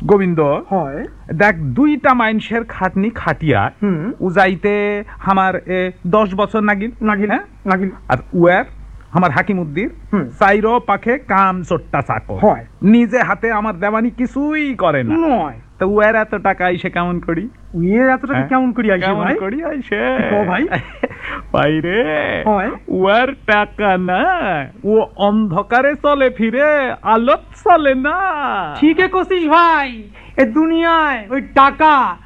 গোবিন্দ দেখ দুইটা মানুষের খাটনি খাটিয়া উজাইতে আমার 10 বছর নাগিন আর উয়ার আমার হাকিমউদ্দিন চাইরো পাখে কাম চোট্টা চাকর নিজে হাতে আমার দেওয়ানি কিছুই করে না তো উয়ার এত টাকা আইসে কেমন করি ভাইরে উয়ার টাকা না ও অন্ধকারে চলে ফিরে আলোক চলে না। ঠিক কছিস ভাই, এ দুনিয়ায় ওই টাকা